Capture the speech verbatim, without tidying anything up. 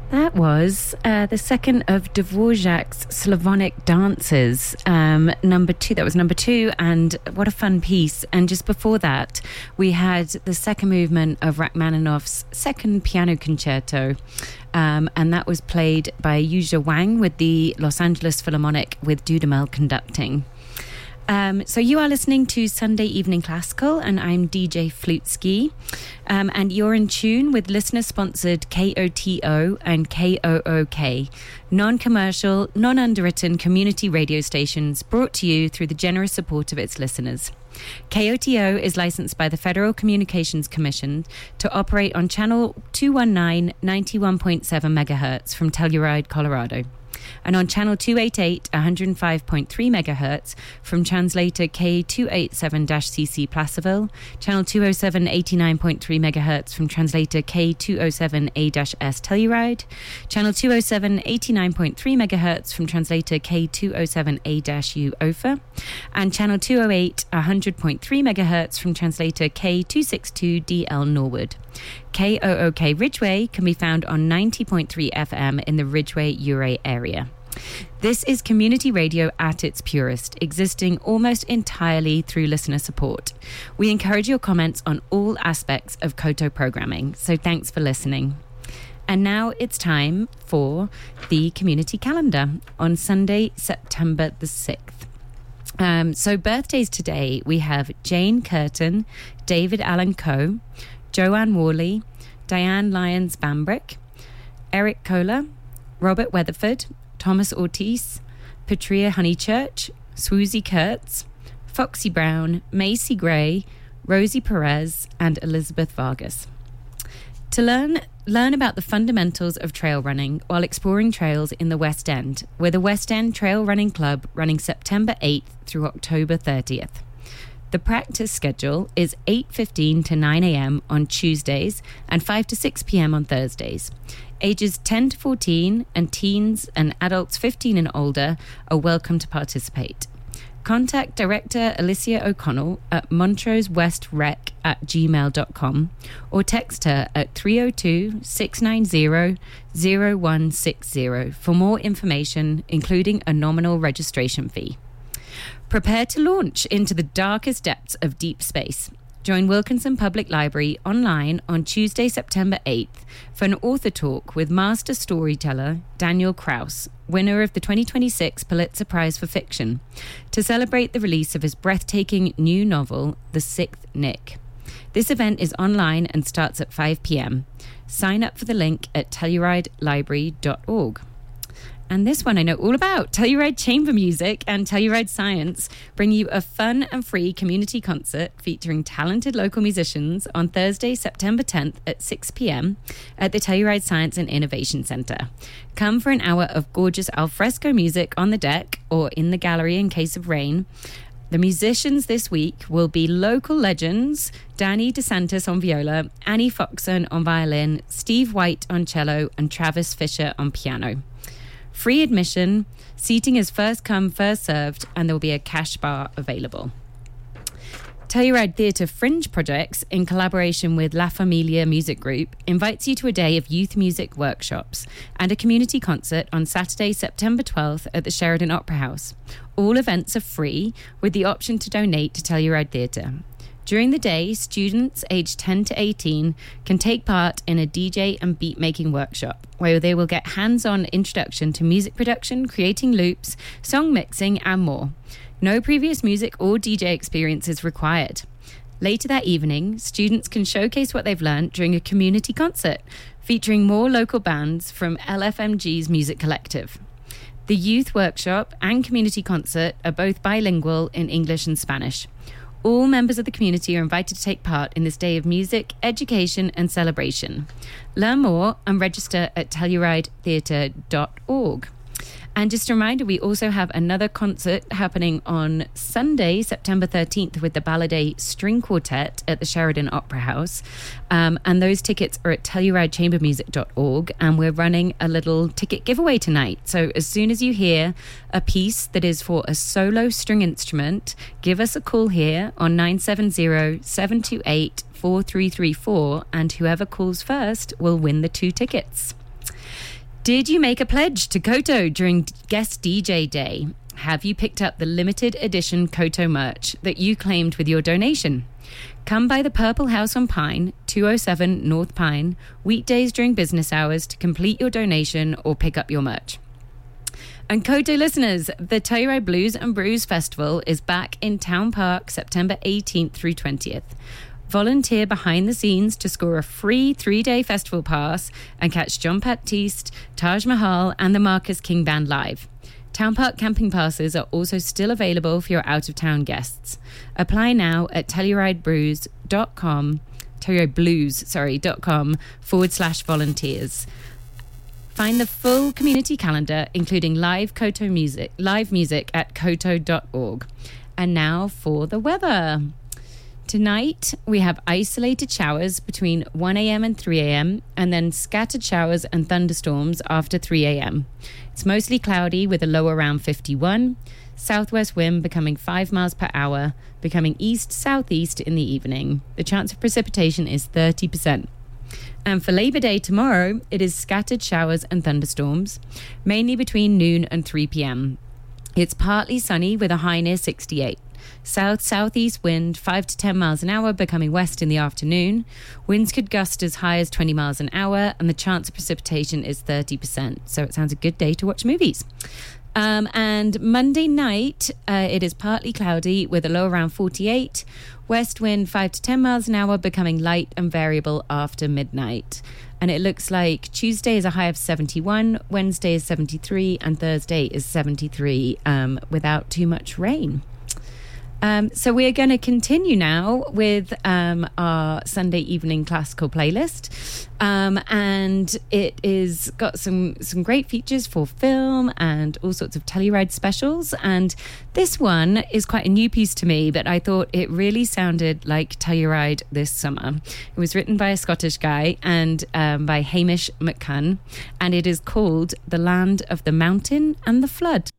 That was uh, the second of Dvorak's Slavonic dances, um, number two. That was number two, and what a fun piece. And just before that, we had the second movement of Rachmaninoff's second piano concerto, um, and that was played by Yuzha Wang with the Los Angeles Philharmonic with Dudamel conducting. Um, so you are listening to Sunday Evening Classical, and I'm D J Flutski, um, and you're in tune with listener-sponsored K O T O and K O O K, non-commercial, non-underwritten community radio stations brought to you through the generous support of its listeners. K O T O is licensed by the Federal Communications Commission to operate on channel two nineteen, ninety-one point seven megahertz from Telluride, Colorado, and on channel two eighty-eight, one oh five point three megahertz from translator K two eighty-seven C C Placerville, channel two oh seven, eighty-nine point three megahertz from translator K two oh seven A S Telluride, channel two oh seven, eighty-nine point three megahertz from translator K two oh seven A U Ophir, and channel two oh eight, one hundred point three megahertz from translator K two sixty-two D L Norwood. K O O K Ridgeway can be found on ninety point three F M in the Ridgeway-Uray area. This is community radio at its purest, existing almost entirely through listener support. We encourage your comments on all aspects of Koto programming, so thanks for listening. And now it's time for the community calendar on Sunday, September the sixth. Um, so birthdays today, we have Jane Curtin, David Allen Coe, Joanne Worley, Diane Lyons Bambrick, Eric Kohler, Robert Weatherford, Thomas Ortiz, Patria Honeychurch, Swoosie Kurtz, Foxy Brown, Macy Gray, Rosie Perez, and Elizabeth Vargas. To learn learn about the fundamentals of trail running while exploring trails in the West End, we're the West End Trail Running Club, running September eighth through October thirtieth. The practice schedule is eight fifteen to nine a.m. on Tuesdays and five to six p.m. on Thursdays. Ages ten to fourteen and teens and adults fifteen and older are welcome to participate. Contact Director Alicia O'Connell at montrosewestrec at gmail dot com or text her at three oh two, six nine zero, zero one six zero for more information, including a nominal registration fee. Prepare to launch into the darkest depths of deep space. Join Wilkinson Public Library online on Tuesday, September eighth for an author talk with master storyteller Daniel Kraus, winner of the twenty twenty-six Pulitzer Prize for Fiction, to celebrate the release of his breathtaking new novel, The Sixth Nick. This event is online and starts at five p.m. Sign up for the link at telluride library dot org. And this one I know all about. Telluride Chamber Music and Telluride Science bring you a fun and free community concert featuring talented local musicians on Thursday, September tenth at six p.m. at the Telluride Science and Innovation Center. Come for an hour of gorgeous alfresco music on the deck or in the gallery in case of rain. The musicians this week will be local legends, Danny DeSantis on viola, Annie Foxon on violin, Steve White on cello, and Travis Fisher on piano. Free admission, seating is first come, first served, and there will be a cash bar available. Telluride Theatre Fringe Projects, in collaboration with La Familia Music Group, invites you to a day of youth music workshops and a community concert on Saturday, September twelfth at the Sheridan Opera House. All events are free, with the option to donate to Telluride Theatre. During the day, students aged ten to eighteen can take part in a D J and beat-making workshop, where they will get hands-on introduction to music production, creating loops, song mixing, and more. No previous music or D J experience is required. Later that evening, students can showcase what they've learned during a community concert, featuring more local bands from L F M G's Music Collective. The youth workshop and community concert are both bilingual in English and Spanish. All members of the community are invited to take part in this day of music, education, and celebration. Learn more and register at telluride theatre dot org. And just a reminder, we also have another concert happening on Sunday, September thirteenth, with the Balladay String Quartet at the Sheridan Opera House. Um, and those tickets are at telluride chamber music dot org. And we're running a little ticket giveaway tonight. So as soon as you hear a piece that is for a solo string instrument, give us a call here on nine seven zero, seven two eight, four three three four. And whoever calls first will win the two tickets. Did you make a pledge to Koto during Guest D J Day? Have you picked up the limited edition Koto merch that you claimed with your donation? Come by the Purple House on Pine, two oh seven North Pine, weekdays during business hours to complete your donation or pick up your merch. And Koto listeners, the Telluride Blues and Brews Festival is back in Town Park September eighteenth through twentieth. Volunteer behind the scenes to score a free three-day festival pass and catch John Baptiste, Taj Mahal and the Marcus King Band live. Town Park camping passes are also still available for your out-of-town guests. Apply now at TellurideBrews.com, TellurideBlues, sorry, dot com forward slash volunteers. Find the full community calendar, including live Koto music, live music at koto dot org. And now for the weather. Tonight, we have isolated showers between one a.m. and three a.m. and then scattered showers and thunderstorms after three a.m. It's mostly cloudy with a low around fifty-one. Southwest wind becoming five miles per hour, becoming east-southeast in the evening. The chance of precipitation is thirty percent. And for Labor Day tomorrow, it is scattered showers and thunderstorms, mainly between noon and three p.m. It's partly sunny with a high near sixty-eight. South-southeast wind, five to ten miles an hour, becoming west in the afternoon. Winds could gust as high as twenty miles an hour, and the chance of precipitation is thirty percent. So it sounds a good day to watch movies. Um, and Monday night, uh, it is partly cloudy with a low around forty-eight. West wind, five to ten miles an hour, becoming light and variable after midnight. And it looks like Tuesday is a high of seventy-one, Wednesday is seventy-three, and Thursday is seventy-three um, without too much rain. Um, so we're going to continue now with um, our Sunday evening classical playlist, um, and it is got some some great features for film and all sorts of Telluride specials. And this one is quite a new piece to me, but I thought it really sounded like Telluride this summer. It was written by a Scottish guy and um, by Hamish McCunn, and it is called "The Land of the Mountain and the Flood."